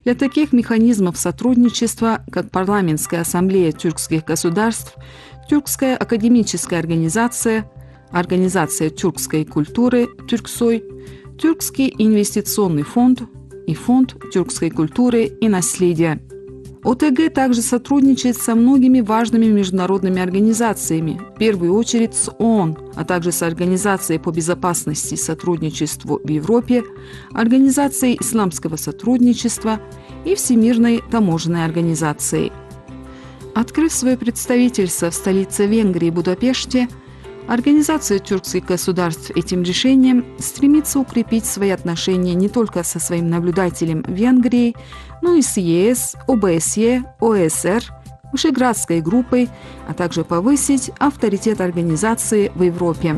Для таких механизмов сотрудничества, как Парламентская ассамблея тюркских государств, Тюркская академическая организация, Организация тюркской культуры «Тюрксой», Тюркский инвестиционный фонд и Фонд тюркской культуры и наследия. ОТГ также сотрудничает со многими важными международными организациями, в первую очередь с ООН, а также с Организацией по безопасности и сотрудничеству в Европе, Организацией исламского сотрудничества и Всемирной таможенной организацией. Открыв свое представительство в столице Венгрии Будапеште, Организация тюркских государств этим решением стремится укрепить свои отношения не только со своим наблюдателем Венгрией, но и с ЕС, ОБСЕ, ОСР, Вышеградской группой, а также повысить авторитет организации в Европе.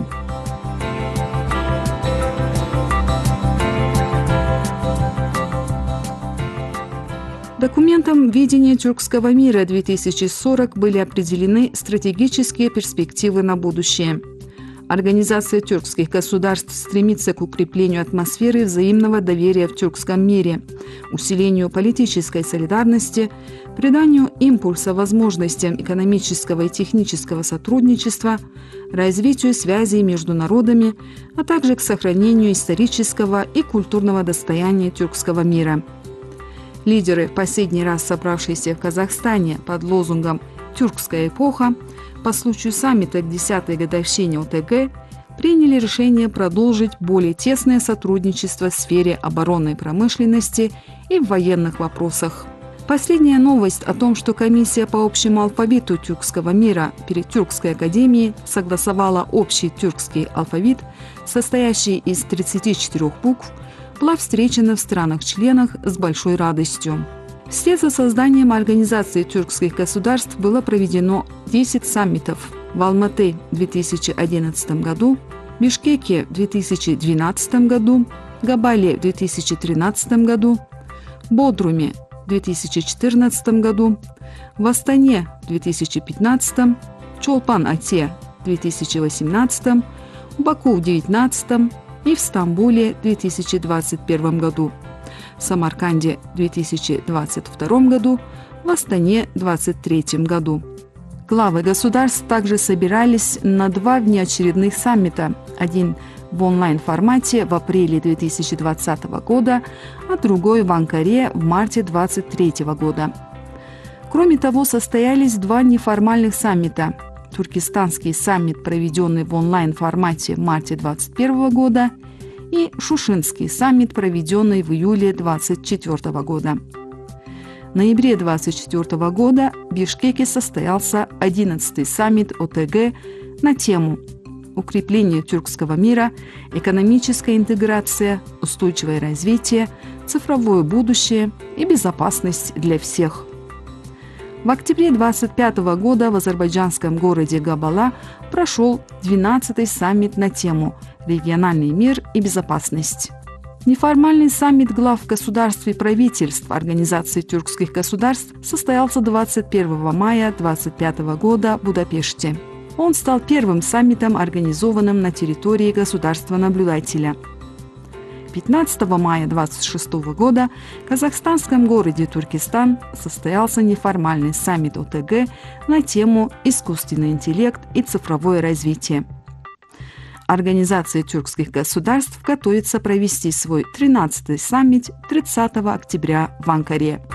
Документом «Видение тюркского мира 2040» были определены стратегические перспективы на будущее. Организация тюркских государств стремится к укреплению атмосферы взаимного доверия в тюркском мире, усилению политической солидарности, приданию импульса возможностям экономического и технического сотрудничества, развитию связей между народами, а также к сохранению исторического и культурного достояния тюркского мира. Лидеры, в последний раз собравшиеся в Казахстане под лозунгом «Тюркская эпоха», по случаю саммита к 10-й годовщине ОТГ, приняли решение продолжить более тесное сотрудничество в сфере оборонной промышленности и в военных вопросах. Последняя новость о том, что комиссия по общему алфавиту тюркского мира при Тюркской академии согласовала общий тюркский алфавит, состоящий из 34 букв, была встречена в странах-членах с большой радостью. Вслед за созданием Организации тюркских государств было проведено 10 саммитов в Алматы в 2011 году, Бишкеке в 2012 году, Габале в 2013 году, Бодруме в 2014 году, в Астане в 2015, Чолпан-Ате в 2018, Баку в 2019 и в Стамбуле в 2021 году, в Самарканде в 2022 году, в Астане в 2023 году. Главы государств также собирались на 2 внеочередных саммита, один в онлайн-формате в апреле 2020 года, а другой в Анкаре в марте 2023 года. Кроме того, состоялись 2 неформальных саммита. Туркестанский саммит, проведенный в онлайн-формате в марте 2021 года, и Шушинский саммит, проведенный в июле 2024 года. В ноябре 2024 года в Бишкеке состоялся 11-й саммит ОТГ на тему «Укрепление тюркского мира, экономическая интеграция, устойчивое развитие, цифровое будущее и безопасность для всех». В октябре 2025 года в азербайджанском городе Габала прошел 12-й саммит на тему «Региональный мир и безопасность». Неформальный саммит глав государств и правительств Организации тюркских государств состоялся 21 мая 2025 года в Будапеште. Он стал первым саммитом, организованным на территории государства-наблюдателя. 15 мая 2026 года в казахстанском городе Туркестан состоялся неформальный саммит ОТГ на тему «Искусственный интеллект и цифровое развитие». Организация тюркских государств готовится провести свой 13-й саммит 30 октября в Анкаре.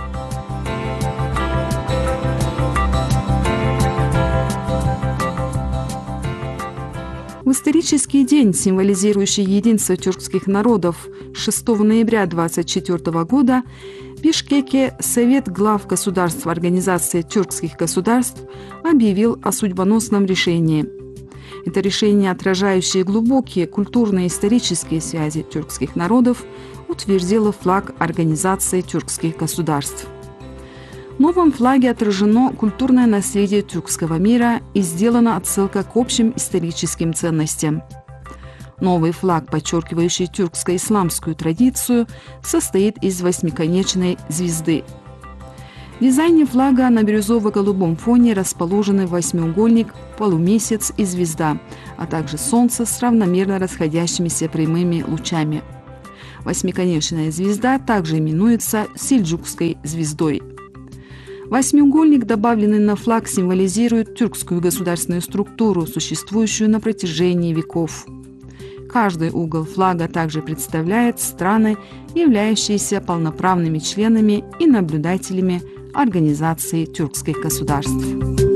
В исторический день, символизирующий единство тюркских народов, 6 ноября 2024 года в Бишкеке Совет глав государств Организации тюркских государств объявил о судьбоносном решении. Это решение, отражающее глубокие культурные и исторические связи тюркских народов, утвердило флаг Организации тюркских государств. В новом флаге отражено культурное наследие тюркского мира и сделана отсылка к общим историческим ценностям. Новый флаг, подчеркивающий тюркско-исламскую традицию, состоит из 8-конечной звезды. В дизайне флага на бирюзово-голубом фоне расположены 8-угольник, полумесяц и звезда, а также солнце с равномерно расходящимися прямыми лучами. Восьмиконечная звезда также именуется сельджукской звездой. Восьмиугольник, добавленный на флаг, символизирует тюркскую государственную структуру, существующую на протяжении веков. Каждый угол флага также представляет страны, являющиеся полноправными членами и наблюдателями Организации тюркских государств.